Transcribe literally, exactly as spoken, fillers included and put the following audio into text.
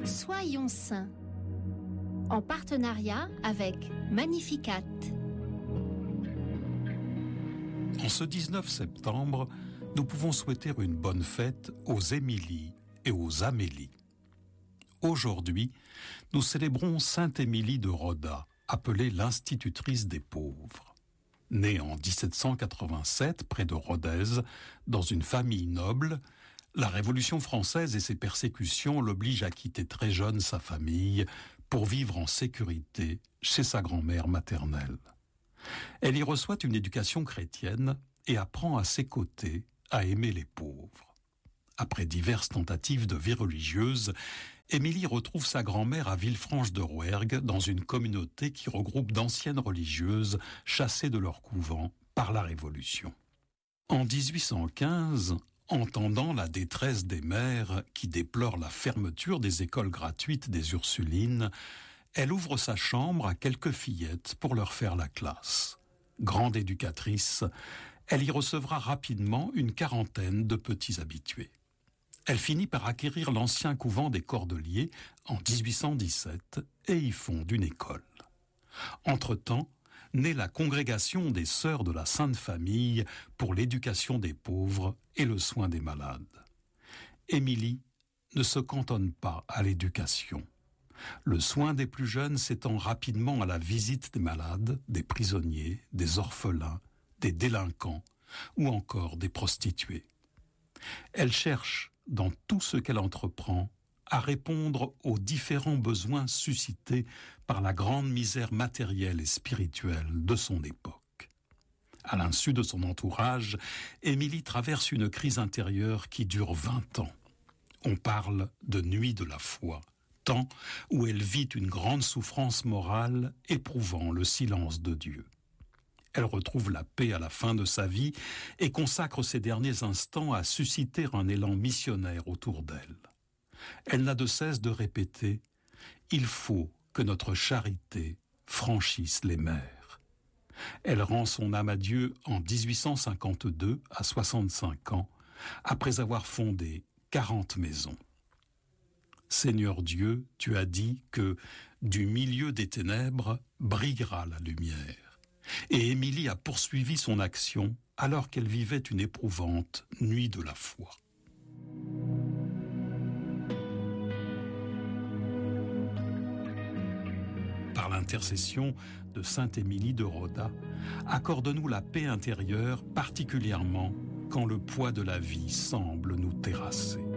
Soyons saints, en partenariat avec Magnificat. En ce dix-neuf septembre, nous pouvons souhaiter une bonne fête aux Émilie et aux Amélie. Aujourd'hui, nous célébrons Sainte Émilie de Roda, appelée l'institutrice des pauvres. Née en dix-sept cent quatre-vingt-sept, près de Rodez, dans une famille noble, la Révolution française et ses persécutions l'obligent à quitter très jeune sa famille pour vivre en sécurité chez sa grand-mère maternelle. Elle y reçoit une éducation chrétienne et apprend à ses côtés à aimer les pauvres. Après diverses tentatives de vie religieuse, Émilie retrouve sa grand-mère à Villefranche-de-Rouergue dans une communauté qui regroupe d'anciennes religieuses chassées de leur couvent par la Révolution. En dix-huit cent quinze, entendant la détresse des mères qui déplorent la fermeture des écoles gratuites des Ursulines, elle ouvre sa chambre à quelques fillettes pour leur faire la classe. Grande éducatrice, elle y recevra rapidement une quarantaine de petits habitués. Elle finit par acquérir l'ancien couvent des Cordeliers en dix-huit cent dix-sept et y fonde une école. Entre-temps, naît la congrégation des Sœurs de la Sainte Famille pour l'éducation des pauvres et le soin des malades. Émilie ne se cantonne pas à l'éducation. Le soin des plus jeunes s'étend rapidement à la visite des malades, des prisonniers, des orphelins, des délinquants ou encore des prostituées. Elle cherche, dans tout ce qu'elle entreprend, à répondre aux différents besoins suscités par la grande misère matérielle et spirituelle de son époque. À l'insu de son entourage, Émilie traverse une crise intérieure qui dure vingt ans. On parle de nuit de la foi, temps où elle vit une grande souffrance morale, éprouvant le silence de Dieu. Elle retrouve la paix à la fin de sa vie et consacre ses derniers instants à susciter un élan missionnaire autour d'elle. Elle n'a de cesse de répéter « Il faut que notre charité franchisse les mers ». Elle rend son âme à Dieu en dix-huit cent cinquante-deux, à soixante-cinq ans, après avoir fondé quarante maisons. Seigneur Dieu, tu as dit que du milieu des ténèbres brillera la lumière. Et Émilie a poursuivi son action alors qu'elle vivait une éprouvante nuit de la foi. Par l'intercession de Sainte Émilie de Roda, accorde-nous la paix intérieure, particulièrement quand le poids de la vie semble nous terrasser.